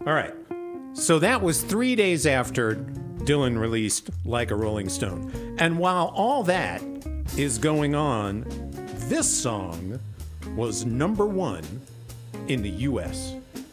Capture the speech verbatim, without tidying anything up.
All right. So that was three days after Dylan released Like a Rolling Stone. And while all that is going on, this song was number one in the U S